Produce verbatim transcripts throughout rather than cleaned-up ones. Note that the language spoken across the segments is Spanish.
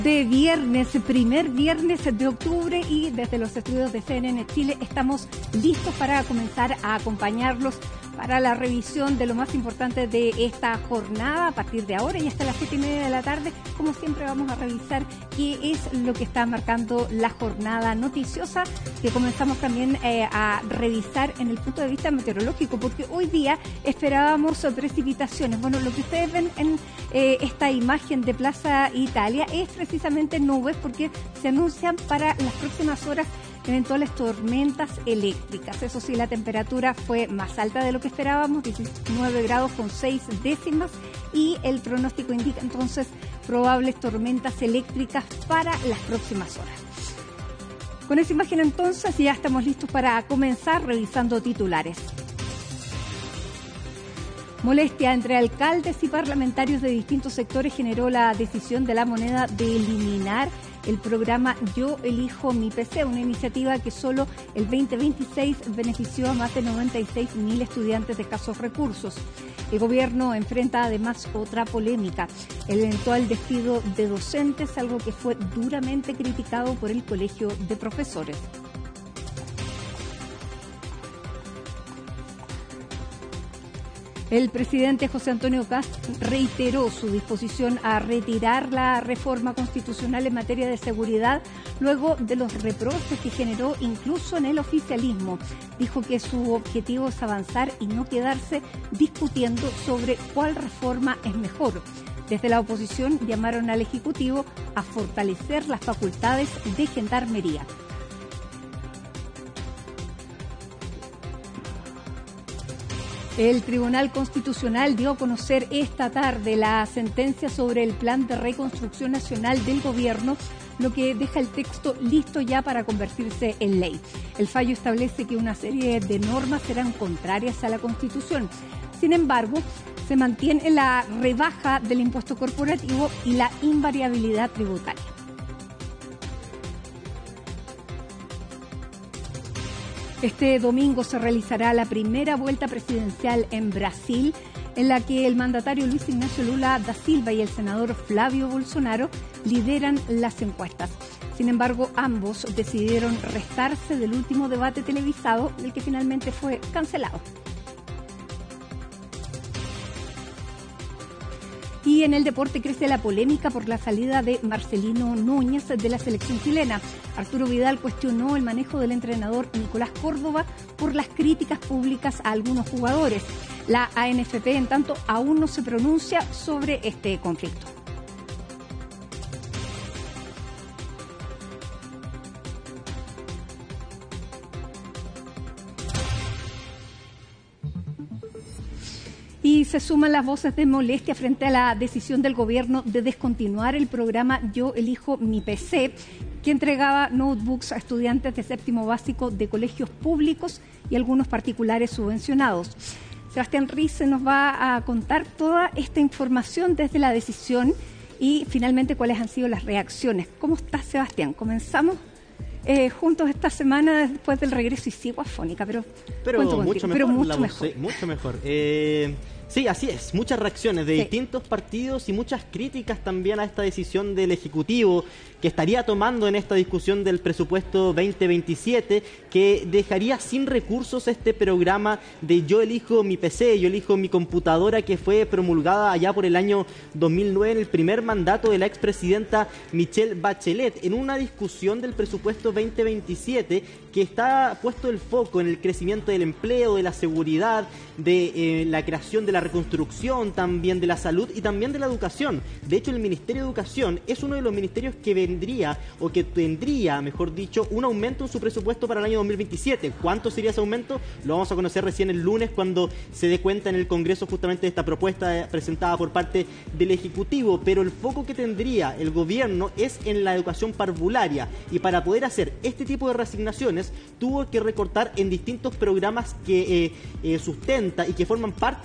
De viernes, primer viernes de octubre, y desde los estudios de C N N Chile estamos listos para comenzar a acompañarlos para la revisión de lo más importante de esta jornada a partir de ahora y hasta las siete y media de la tarde. Como siempre, vamos a revisar qué es lo que está marcando la jornada noticiosa, que comenzamos también eh, a revisar en el punto de vista meteorológico, porque hoy día esperábamos precipitaciones. Bueno, lo que ustedes ven en eh, esta imagen de Plaza Italia es precisamente nubes, porque se anuncian para las próximas horas eventuales tormentas eléctricas. Eso sí, la temperatura fue más alta de lo que esperábamos, diecinueve grados con seis décimas, y el pronóstico indica entonces probables tormentas eléctricas para las próximas horas. Con esa imagen entonces ya estamos listos para comenzar revisando titulares. Molestia entre alcaldes y parlamentarios de distintos sectores generó la decisión de La Moneda de eliminar el programa Yo Elijo Mi P C, una iniciativa que solo el veinte veintiséis benefició a más de noventa y seis mil estudiantes de escasos recursos. El gobierno enfrenta además otra polémica, el eventual despido de docentes, algo que fue duramente criticado por el Colegio de Profesores. El presidente José Antonio Kast reiteró su disposición a retirar la reforma constitucional en materia de seguridad luego de los reproches que generó incluso en el oficialismo. Dijo que su objetivo es avanzar y no quedarse discutiendo sobre cuál reforma es mejor. Desde la oposición llamaron al Ejecutivo a fortalecer las facultades de Gendarmería. El Tribunal Constitucional dio a conocer esta tarde la sentencia sobre el Plan de Reconstrucción Nacional del Gobierno, lo que deja el texto listo ya para convertirse en ley. El fallo establece que una serie de normas serán contrarias a la Constitución. Sin embargo, se mantiene la rebaja del impuesto corporativo y la invariabilidad tributaria. Este domingo se realizará la primera vuelta presidencial en Brasil, en la que el mandatario Luis Ignacio Lula da Silva y el senador Flávio Bolsonaro lideran las encuestas. Sin embargo, ambos decidieron restarse del último debate televisado, el que finalmente fue cancelado. Y en el deporte crece la polémica por la salida de Marcelino Núñez de la selección chilena. Arturo Vidal cuestionó el manejo del entrenador Nicolás Córdoba por las críticas públicas a algunos jugadores. La A N F P, en tanto, aún no se pronuncia sobre este conflicto. Y se suman las voces de molestia frente a la decisión del gobierno de descontinuar el programa Yo Elijo Mi P C, que entregaba notebooks a estudiantes de séptimo básico de colegios públicos y algunos particulares subvencionados. Sebastián Rice nos va a contar toda esta información desde la decisión y finalmente cuáles han sido las reacciones. ¿Cómo estás, Sebastián? Comenzamos Eh, juntos esta semana después del regreso, y sigo afónica, pero pero mucho contigo, mejor, pero mucho voz, mejor. Sí, mucho mejor. Eh, sí, así es, muchas reacciones de sí. distintos partidos y muchas críticas también a esta decisión del Ejecutivo que estaría tomando en esta discusión del presupuesto veinte veintisiete, que dejaría sin recursos este programa de Yo Elijo Mi P C, Yo Elijo Mi Computadora, que fue promulgada allá por el año dos mil nueve en el primer mandato de la expresidenta Michelle Bachelet, en una discusión del presupuesto veinte veintisiete que está puesto el foco en el crecimiento del empleo, de la seguridad, de eh, la creación de la reconstrucción, también de la salud y también de la educación. De hecho, el Ministerio de Educación es uno de los ministerios que vendría, o que tendría, mejor dicho, un aumento en su presupuesto para el año dos mil veintisiete. ¿Cuánto sería ese aumento? Lo vamos a conocer recién el lunes, cuando se dé cuenta en el Congreso justamente de esta propuesta presentada por parte del Ejecutivo. Pero el foco que tendría el gobierno es en la educación parvularia, y para poder hacer este tipo de reasignaciones tuvo que recortar en distintos programas que eh, eh, sustenta y que forman parte del Ministerio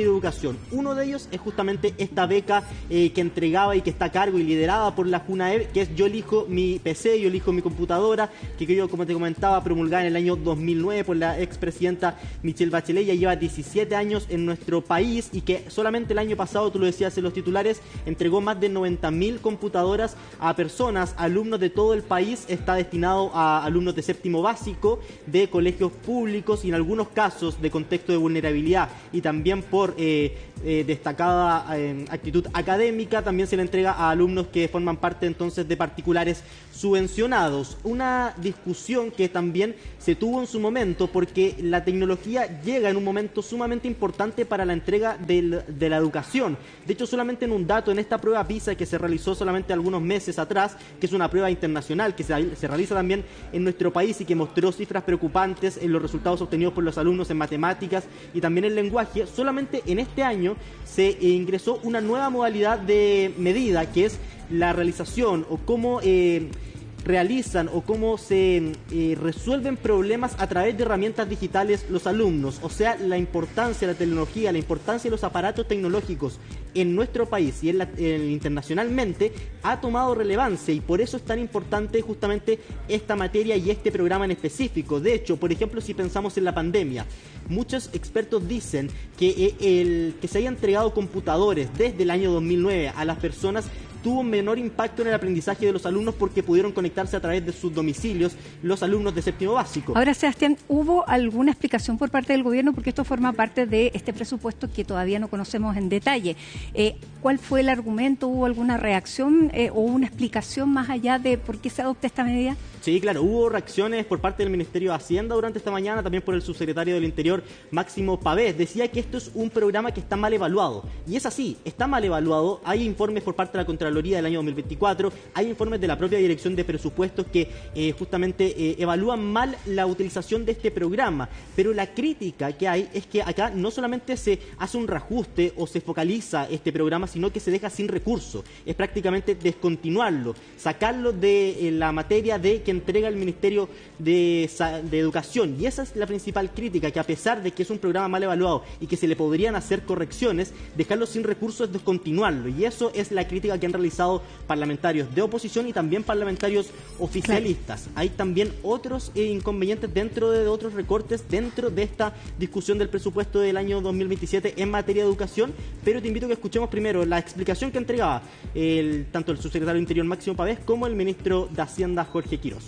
Ministerio de Educación. Uno de ellos es justamente esta beca eh, que entregaba y que está a cargo y liderada por la JUNAEB, que es Yo elijo mi P C, yo elijo mi computadora, que yo, como te comentaba, promulgada en el año dos mil nueve por la expresidenta Michelle Bachelet. Ya lleva diecisiete años en nuestro país y que solamente el año pasado, tú lo decías en los titulares, entregó más de noventa mil computadoras a personas, alumnos de todo el país. Está destinado a alumnos de séptimo básico, de colegios públicos y en algunos casos de contexto de vulnerabilidad y también por eh, eh, destacada eh, actitud académica, también se le entrega a alumnos que forman parte entonces de particulares subvencionados. Una discusión que también se tuvo en su momento porque la tecnología llega en un momento sumamente importante para la entrega del, de la educación. De hecho, solamente en un dato, en esta prueba PISA que se realizó solamente algunos meses atrás, que es una prueba internacional que se, se realiza también en nuestro país y que mostró cifras preocupantes en los resultados obtenidos por los alumnos en matemáticas y también en lenguaje, solamente en este año se eh, ingresó una nueva modalidad de medida, que es la realización o cómo eh, realizan o cómo se eh, resuelven problemas a través de herramientas digitales los alumnos. O sea, la importancia de la tecnología, la importancia de los aparatos tecnológicos en nuestro país y en la, en, internacionalmente ha tomado relevancia y por eso es tan importante justamente esta materia y este programa en específico. De hecho, por ejemplo, si pensamos en la pandemia, muchos expertos dicen que el que se haya entregado computadores desde el año dos mil nueve a las personas tuvo un menor impacto en el aprendizaje de los alumnos porque pudieron conectarse a través de sus domicilios los alumnos de séptimo básico. Ahora, Sebastián, ¿hubo alguna explicación por parte del gobierno? Porque esto forma parte de este presupuesto que todavía no conocemos en detalle. Eh, ¿Cuál fue el argumento? ¿Hubo alguna reacción eh, o una explicación más allá de por qué se adopta esta medida? Sí, claro, hubo reacciones por parte del Ministerio de Hacienda durante esta mañana, también por el subsecretario del Interior, Máximo Pavés. Decía que esto es un programa que está mal evaluado. Y es así, está mal evaluado. Hay informes por parte de la Contraloría del año dos mil veinticuatro, hay informes de la propia Dirección de Presupuestos que eh, justamente eh, evalúan mal la utilización de este programa. Pero la crítica que hay es que acá no solamente se hace un reajuste o se focaliza este programa, sino que se deja sin recursos. Es prácticamente descontinuarlo, sacarlo de eh, la materia de que entrega el Ministerio de, de Educación. Y esa es la principal crítica, que a pesar de que es un programa mal evaluado y que se le podrían hacer correcciones, dejarlo sin recursos es descontinuarlo. Y eso es la crítica que han realizado parlamentarios de oposición y también parlamentarios oficialistas. Claro. Hay también otros eh, inconvenientes dentro de, de otros recortes dentro de esta discusión del presupuesto del año dos mil veintisiete en materia de educación, pero te invito a que escuchemos primero la explicación que entregaba el, tanto el subsecretario del Interior Máximo Pavés como el ministro de Hacienda Jorge Quirós.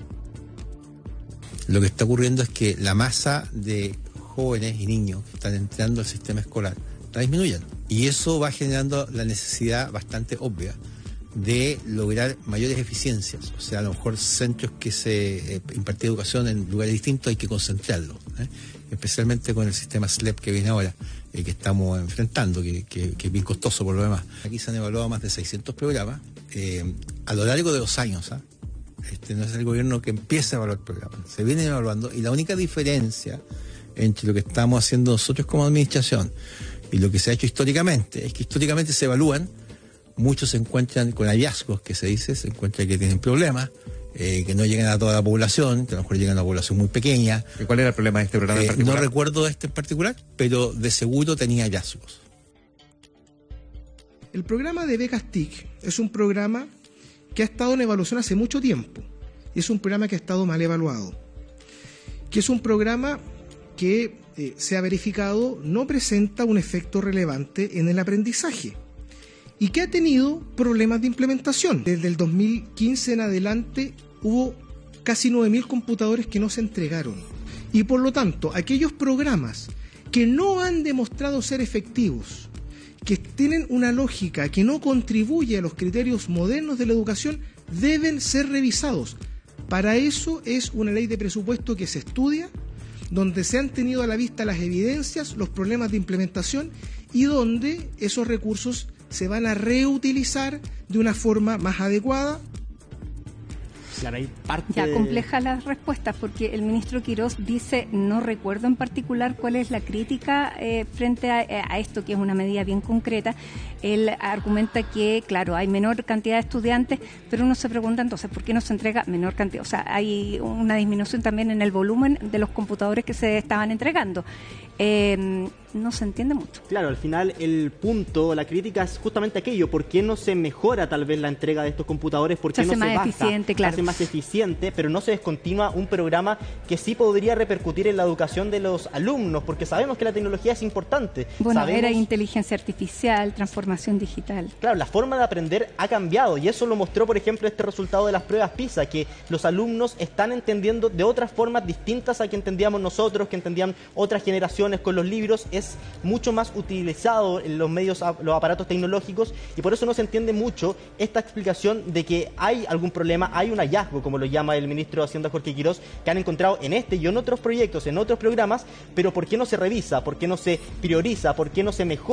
Lo que está ocurriendo es que la masa de jóvenes y niños que están entrando al sistema escolar está disminuyendo. Y eso va generando la necesidad bastante obvia de lograr mayores eficiencias. O sea, a lo mejor centros que se eh, imparten educación en lugares distintos hay que concentrarlos, ¿eh? Especialmente con el sistema S L E P que viene ahora, eh, que estamos enfrentando, que, que, que es bien costoso por lo demás. Aquí se han evaluado más de seiscientos programas eh, a lo largo de los años, ¿eh? Este no es el gobierno que empieza a evaluar programas, se vienen evaluando, y la única diferencia entre lo que estamos haciendo nosotros como administración y lo que se ha hecho históricamente es que históricamente se evalúan, muchos se encuentran con hallazgos, que se dice, se encuentran que tienen problemas, eh, que no llegan a toda la población, que a lo mejor llegan a una población muy pequeña. ¿Y cuál era el problema de este programa eh, en particular? No recuerdo este en particular, pero de seguro tenía hallazgos. El programa de becas T I C es un programa que ha estado en evaluación hace mucho tiempo, y es un programa que ha estado mal evaluado, que es un programa que eh, se ha verificado no presenta un efecto relevante en el aprendizaje y que ha tenido problemas de implementación. Desde el dos mil quince en adelante hubo casi nueve mil computadores que no se entregaron, y por lo tanto aquellos programas que no han demostrado ser efectivos, que tienen una lógica que no contribuye a los criterios modernos de la educación, deben ser revisados. Para eso es una ley de presupuesto que se estudia, donde se han tenido a la vista las evidencias, los problemas de implementación, y donde esos recursos se van a reutilizar de una forma más adecuada. Claro, hay parte ya de... compleja las respuestas, porque el ministro Quirós dice, no recuerdo en particular cuál es la crítica eh, frente a, a esto, que es una medida bien concreta. Él argumenta que, claro, hay menor cantidad de estudiantes, pero uno se pregunta entonces, ¿por qué no se entrega menor cantidad? O sea, hay una disminución también en el volumen de los computadores que se estaban entregando. Eh, no se entiende mucho. Claro, al final el punto, la crítica es justamente aquello, ¿por qué no se mejora tal vez la entrega de estos computadores? ¿Por qué se no hace se más baja? eficiente, claro. Se hace más eficiente, pero no se descontinúa un programa que sí podría repercutir en la educación de los alumnos, porque sabemos que la tecnología es importante. Bueno, sabemos... era inteligencia artificial, transformación digital. Claro, la forma de aprender ha cambiado y eso lo mostró, por ejemplo, este resultado de las pruebas PISA, que los alumnos están entendiendo de otras formas distintas a que entendíamos nosotros, que entendían otras generaciones con los libros. Es mucho más utilizado en los medios, los aparatos tecnológicos, y por eso no se entiende mucho esta explicación de que hay algún problema, hay un hallazgo, como lo llama el ministro de Hacienda Jorge Quirós, que han encontrado en este y en otros proyectos, en otros programas, pero ¿por qué no se revisa? ¿Por qué no se prioriza? ¿Por qué no se mejora